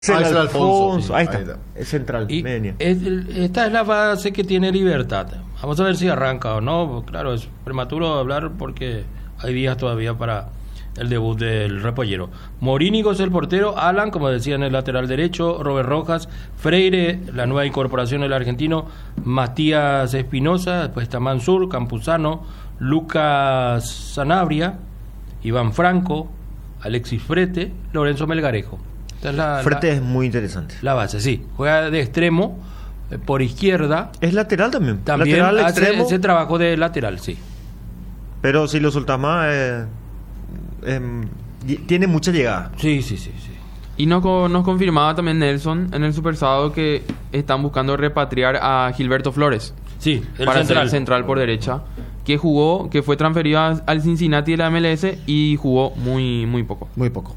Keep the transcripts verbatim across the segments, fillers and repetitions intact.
Es el Ah, es el Alfonso. Alfonso. Ahí está. Ahí está. Es central. Y Media. es- esta es la base que tiene Libertad. Vamos a ver si arranca o no. Claro, es prematuro hablar porque hay días todavía para el debut del repollero. Morínigo es el portero, Alan, como decía, en el lateral derecho, Robert Rojas, Freire, la nueva incorporación del argentino, Matías Espinosa, después está Mansur, Campuzano, Lucas Sanabria, Iván Franco, Alexis Frete, Lorenzo Melgarejo. Esta es la, Frete la, es muy interesante. la base, sí. Juega de extremo, eh, por izquierda. Es lateral también. También lateral hace extremo. ese trabajo de lateral, sí. Pero si lo soltás más, eh, em, y- tiene mucha llegada. Sí, sí, sí, sí. Y nos, co- nos confirmaba también Nelson en el Super Sábado que están buscando repatriar a Gilberto Flores Sí, el para central. ser el central por derecha, que jugó, que fue transferido a- al Cincinnati de la M L S y jugó muy, muy poco. Muy poco.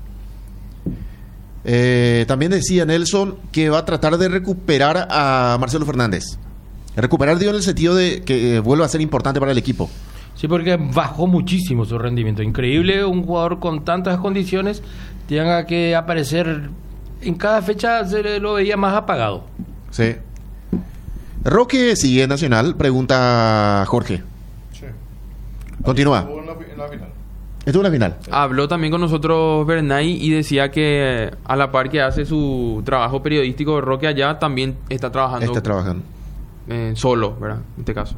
Eh, también decía Nelson que va a tratar de recuperar a Marcelo Fernández. Recuperar, digo, en el sentido de que eh, vuelva a ser importante para el equipo. Sí, porque bajó muchísimo su rendimiento. Increíble un jugador con tantas condiciones tenga que aparecer. En cada fecha se le- lo veía más apagado. Sí. Roque sigue en Nacional, pregunta Jorge. Sí. Continúa. Estuvo en la, fi- en la final. Estuvo en la final. Habló también con nosotros Bernay y decía que eh, a la par que hace su trabajo periodístico Roque allá, también está trabajando Está trabajando. eh, solo, ¿verdad? En este caso.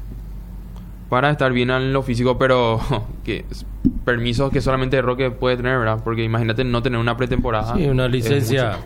Para estar bien en lo físico, pero que s- permisos que solamente Roque puede tener, ¿verdad? Porque imagínate no tener una pretemporada. Sí, una es licencia. mucho.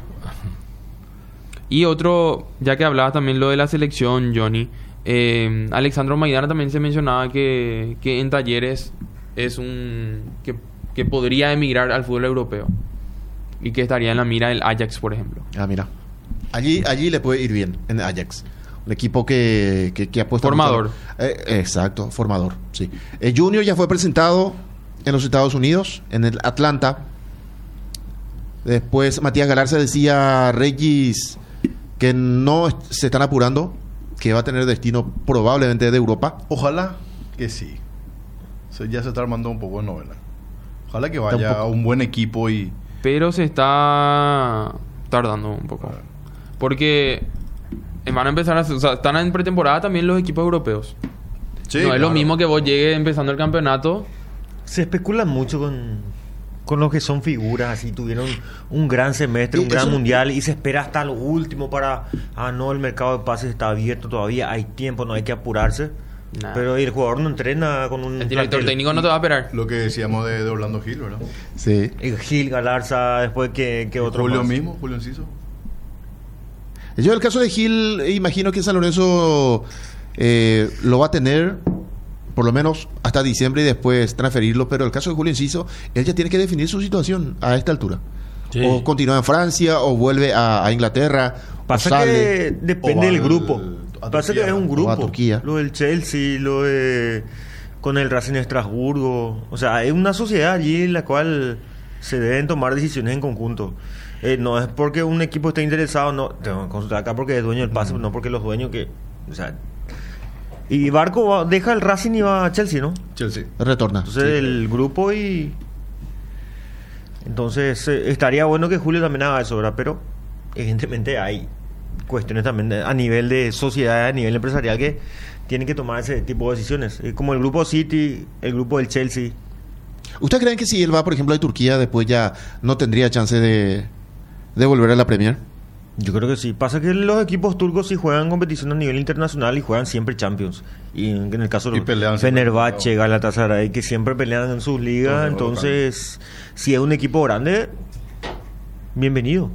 Y otro, ya que hablabas también lo de la selección, Johnny, eh, Alexandro Maidana también se mencionaba que, que en Talleres es un... Que, que podría emigrar al fútbol europeo. Y que estaría en la mira del Ajax, por ejemplo. Ah, mira. Allí, allí le puede ir bien, en Ajax. Un equipo que, que, que apuesta... Formador. mucho- Eh, exacto, formador, sí. El Junior ya fue presentado en los Estados Unidos, en el Atlanta. Después Matías Galarza decía Regis que no est- se están apurando, que va a tener destino probablemente de Europa. Ojalá que sí. Se- ya se está armando un poco de novela. Ojalá que vaya Tampoco. a un buen equipo y... Pero se está tardando un poco. Porque van a empezar a... O sea, están en pretemporada también los equipos europeos. Sí, no es lo claro. mismo que vos llegues empezando el campeonato. Se especula mucho con, con los que son figuras, así tuvieron un gran semestre, Y un gran eso- mundial y se espera hasta lo último para, ah no, el mercado de pases está abierto todavía, hay tiempo, no hay que apurarse. Nah. Pero el jugador no entrena con un El director plantel. técnico no te va a esperar. Lo que decíamos de, de Orlando Gil, ¿verdad? Sí. El Gil, Galarza, después que, que Y otro Julio más. mismo, Julio Enciso. Yo el caso de Gil, imagino que San Lorenzo eh, lo va a tener por lo menos hasta diciembre y después transferirlo, pero el caso de Julio Enciso, él ya tiene que definir su situación a esta altura. Sí. O continúa en Francia, o vuelve a, a Inglaterra, Pasa o sale. que depende o va del al- grupo. a Pasa Turquía, que es un o grupo. a Turquía. Lo del Chelsea, lo de con el Racing de Estrasburgo. O sea, hay una sociedad allí en la cual se deben tomar decisiones en conjunto. Eh, no es porque un equipo esté interesado, no. Tengo que consultar acá porque es dueño del pase, no porque los dueños que. O sea. Y Barco va- deja el Racing y va a Chelsea, ¿no? Chelsea. Retorna. Entonces Sí. el grupo y. Entonces eh, estaría bueno que Julio también haga eso, ¿verdad? Pero evidentemente hay cuestiones también de- a nivel de sociedad, a nivel empresarial que tienen que tomar ese tipo de decisiones. Eh, como el grupo City, el grupo del Chelsea. ¿Ustedes creen que si él va, por ejemplo, a Turquía, después ya no tendría chance de, de volver a la Premier? Yo creo que sí. Pasa que los equipos turcos sí juegan competición a nivel internacional y juegan siempre Champions. Y en, en el caso Y de pelean siempre. Fenerbahce, Galatasaray, que siempre pelean en sus ligas. Torneo Entonces, si es un equipo grande, bienvenido.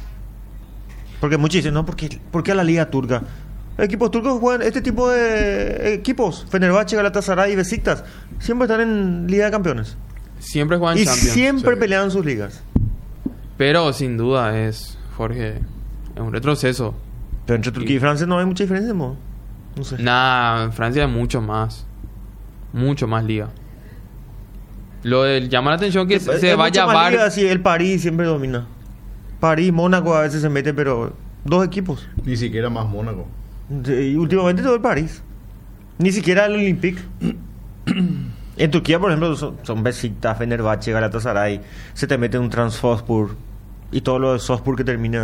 Porque muchos dicen, no, ¿por qué, por qué a la liga turca? Equipos turcos juegan este tipo de equipos. Fenerbahce, Galatasaray y Besiktas. Siempre están en Liga de Campeones. Siempre juegan Y Champions. siempre sí. pelean sus ligas. Pero sin duda es, Jorge, es un retroceso. Pero entre Turquía y Francia no hay mucha diferencia, ¿no? No sé. Nah, en Francia hay mucho más. Mucho más liga. Lo del llama la atención que Es- se, es se va a mucho más llamar. liga, sí, el París siempre domina. París, Mónaco a veces se mete, pero dos equipos. Ni siquiera más Mónaco. Sí, y últimamente todo el París. Ni siquiera el Olympique. En Turquía, por ejemplo, son, son Besiktas, Fenerbahce, Galatasaray. Se te mete un Transfospor. Y todo lo de Salzburg que termina